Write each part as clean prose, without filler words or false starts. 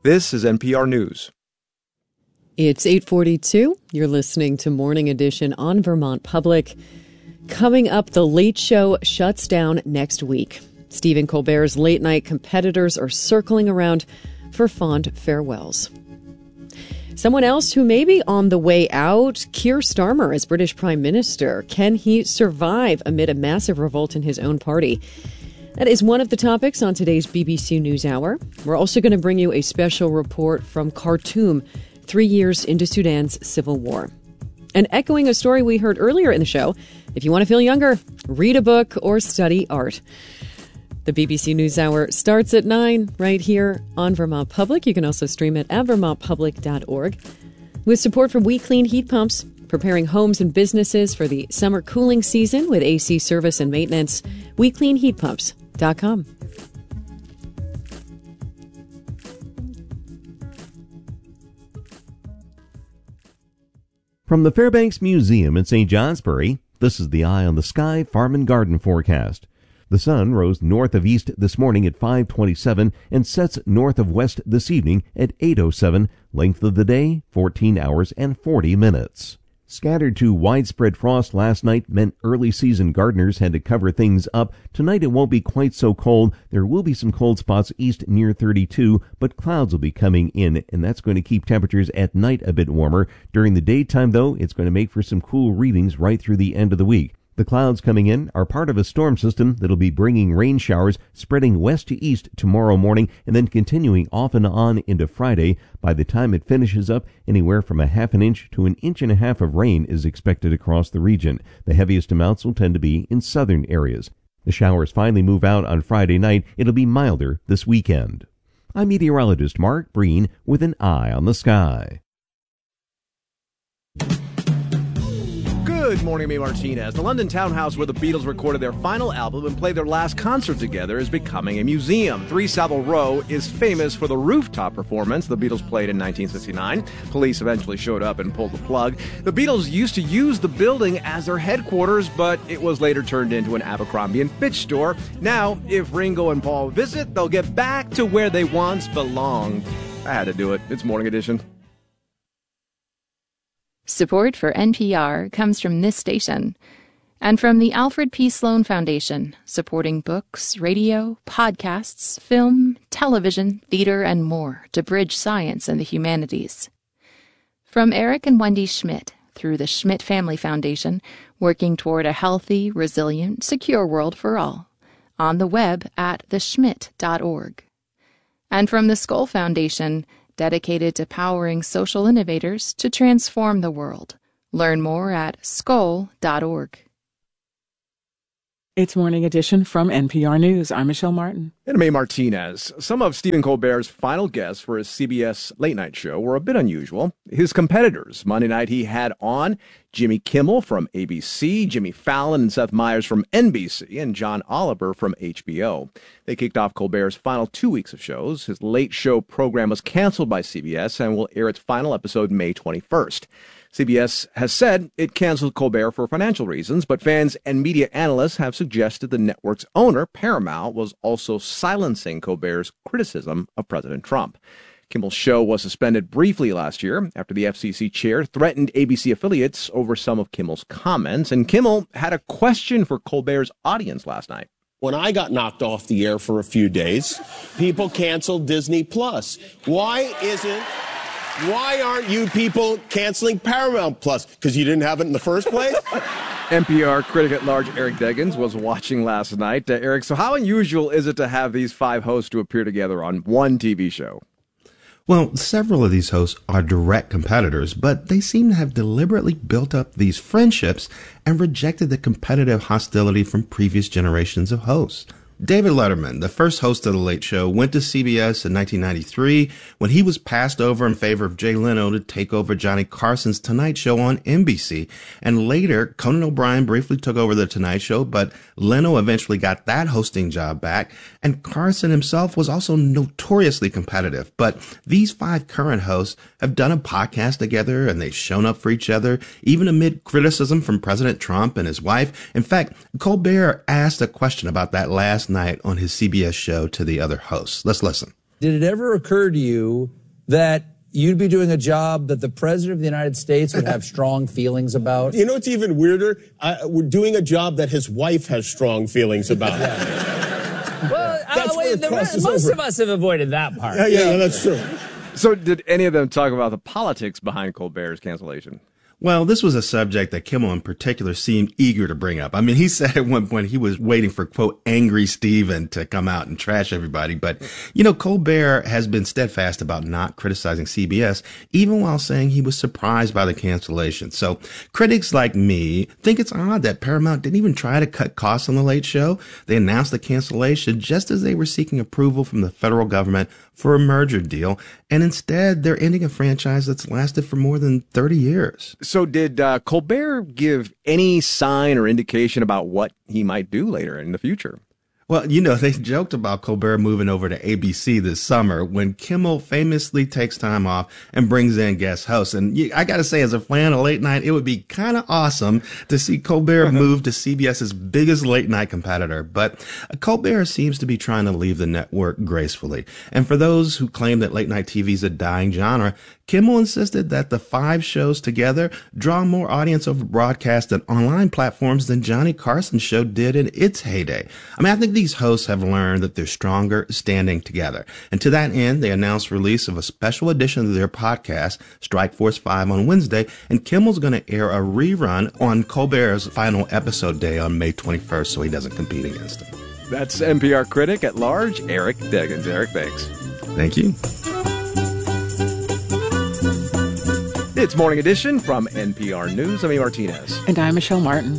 This is NPR News. It's 8:42. You're listening to Morning Edition on Vermont Public. Coming up, The Late Show shuts down next week. Stephen Colbert's late-night competitors are circling around for fond farewells. Someone else who may be on the way out, Keir Starmer as British Prime Minister. Can he survive amid a massive revolt in his own party? That is one of the topics on today's BBC NewsHour. We're also going to bring you a special report from Khartoum, 3 years into Sudan's civil war. And echoing a story we heard earlier in the show, if you want to feel younger, read a book or study art. The BBC NewsHour starts at 9 right here on Vermont Public. You can also stream it at vermontpublic.org. With support from We Clean Heat Pumps, preparing homes and businesses for the summer cooling season with AC service and maintenance. WeCleanHeatPumps.com. From the Fairbanks Museum in St. Johnsbury, this is the Eye on the Sky Farm and Garden forecast. The sun rose north of east this morning at 5:27 and sets north of west this evening at 8:07. Length of the day, 14 hours and 40 minutes. Scattered to widespread frost last night meant early season gardeners had to cover things up. Tonight it won't be quite so cold. There will be some cold spots east near 32, but clouds will be coming in, and that's going to keep temperatures at night a bit warmer. During the daytime, though, it's going to make for some cool readings right through the end of the week. The clouds coming in are part of a storm system that'll be bringing rain showers spreading west to east tomorrow morning and then continuing off and on into Friday. By the time it finishes up, anywhere from a half an inch to an inch and a half of rain is expected across the region. The heaviest amounts will tend to be in southern areas. The showers finally move out on Friday night. It'll be milder this weekend. I'm meteorologist Mark Breen with an eye on the sky. Good morning, May Martinez. The London townhouse where the Beatles recorded their final album and played their last concert together is becoming a museum. 3 Savile Row is famous for the rooftop performance the Beatles played in 1969. Police eventually showed up and pulled the plug. The Beatles used to use the building as their headquarters, but it was later turned into an Abercrombie & Fitch store. Now, if Ringo and Paul visit, they'll get back to where they once belonged. I had to do it. It's Morning Edition. Support for NPR comes from this station and from the Alfred P. Sloan Foundation, supporting books, radio, podcasts, film, television, theater, and more to bridge science and the humanities. From Eric and Wendy Schmidt through the Schmidt Family Foundation, working toward a healthy, resilient, secure world for all. On the web at theschmidt.org. And from the Skoll Foundation, dedicated to powering social innovators to transform the world. Learn more at skoll.org. It's Morning Edition from NPR News. I'm Michelle Martin. And May Martinez. Some of Stephen Colbert's final guests for his CBS late night show were a bit unusual. His competitors. Monday night he had on Jimmy Kimmel from ABC, Jimmy Fallon and Seth Meyers from NBC, and John Oliver from HBO. They kicked off Colbert's final 2 weeks of shows. His late show program was canceled by CBS and will air its final episode May 21st. CBS has said it canceled Colbert for financial reasons, but fans and media analysts have suggested the network's owner, Paramount, was also silencing Colbert's criticism of President Trump. Kimmel's show was suspended briefly last year after the FCC chair threatened ABC affiliates over some of Kimmel's comments, and Kimmel had a question for Colbert's audience last night. When I got knocked off the air for a few days, people canceled Disney Plus. Why aren't you people canceling Paramount Plus? Because you didn't have it in the first place? NPR critic at large Eric Deggans was watching last night. Eric, so how unusual is it to have these 5 hosts to appear together on one TV show? Well, several of these hosts are direct competitors, but they seem to have deliberately built up these friendships and rejected the competitive hostility from previous generations of hosts. David Letterman, the first host of The Late Show, went to CBS in 1993 when he was passed over in favor of Jay Leno to take over Johnny Carson's Tonight Show on NBC. And later, Conan O'Brien briefly took over The Tonight Show, but Leno eventually got that hosting job back. And Carson himself was also notoriously competitive. But these 5 current hosts have done a podcast together, and they've shown up for each other, even amid criticism from President Trump and his wife. In fact, Colbert asked a question about that last night on his CBS show to the other hosts. Let's listen. Did it ever occur to you that you'd be doing a job that the President of the United States would have strong feelings about? You know what's even weirder? We're doing a job that his wife has strong feelings about. Most of us have avoided that part. Yeah, that's true. So did any of them talk about the politics behind Colbert's cancellation? Well, this was a subject that Kimmel in particular seemed eager to bring up. I mean, he said at one point he was waiting for, quote, angry Stephen to come out and trash everybody. But, Colbert has been steadfast about not criticizing CBS, even while saying he was surprised by the cancellation. So critics like me think it's odd that Paramount didn't even try to cut costs on The Late Show. They announced the cancellation just as they were seeking approval from the federal government for a merger deal. And instead, they're ending a franchise that's lasted for more than 30 years. So did Colbert give any sign or indication about what he might do later in the future? Well, they joked about Colbert moving over to ABC this summer when Kimmel famously takes time off and brings in guest hosts. And I got to say, as a fan of late night, it would be kind of awesome to see Colbert move to CBS's biggest late night competitor. But Colbert seems to be trying to leave the network gracefully. And for those who claim that late night TV is a dying genre, Kimmel insisted that the 5 shows together draw more audience over broadcast and online platforms than Johnny Carson's show did in its heyday. I mean, I think these hosts have learned that they're stronger standing together. And to that end, they announced release of a special edition of their podcast, Strike Force 5, on Wednesday, and Kimmel's going to air a rerun on Colbert's final episode day on May 21st so he doesn't compete against him. That's NPR critic at large, Eric Deggans. Eric, thanks. Thank you. It's Morning Edition from NPR News. I'm Amy Martinez. And I'm Michelle Martin.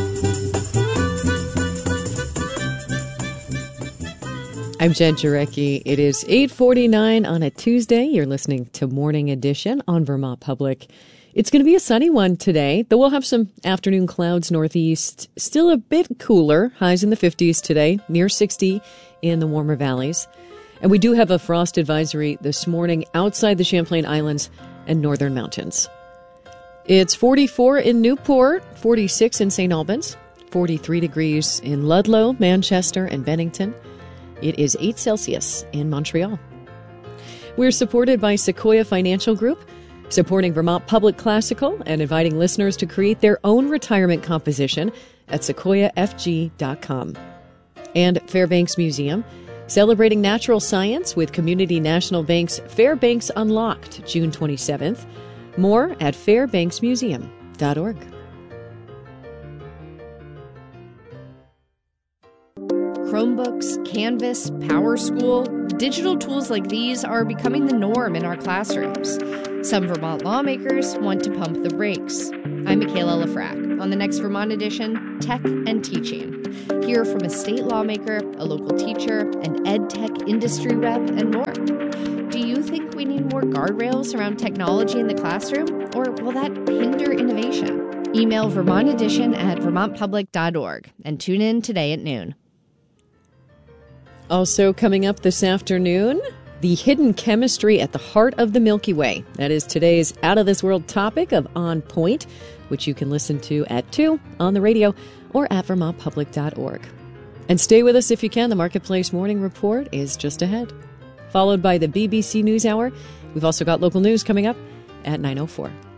I'm Jen Jarecki. It is 8:49 on a Tuesday. You're listening to Morning Edition on Vermont Public. It's going to be a sunny one today, though we'll have some afternoon clouds northeast. Still a bit cooler. Highs in the 50s today, near 60 in the warmer valleys. And we do have a frost advisory this morning outside the Champlain Islands and northern mountains. It's 44 in Newport, 46 in St. Albans, 43 degrees in Ludlow, Manchester, and Bennington. It is 8 Celsius in Montreal. We're supported by Sequoia Financial Group, supporting Vermont Public Classical and inviting listeners to create their own retirement composition at sequoiafg.com. And Fairbanks Museum, celebrating natural science with Community National Bank's Fairbanks Unlocked, June 27th. More at fairbanksmuseum.org. Chromebooks, Canvas, PowerSchool, digital tools like these are becoming the norm in our classrooms. Some Vermont lawmakers want to pump the brakes. I'm Michaela Lafrac. On the next Vermont edition, Tech and Teaching. Hear from a state lawmaker, a local teacher, an ed tech industry rep, and more. Do you think we need more guardrails around technology in the classroom, or will that hinder innovation? Email Vermont Edition at vermontpublic.org and tune in today at noon. Also coming up this afternoon, the hidden chemistry at the heart of the Milky Way. That is today's out-of-this-world topic of On Point, which you can listen to at 2 on the radio or at vermontpublic.org. And stay with us if you can. The Marketplace Morning Report is just ahead, followed by the BBC NewsHour. We've also got local news coming up at 9:04.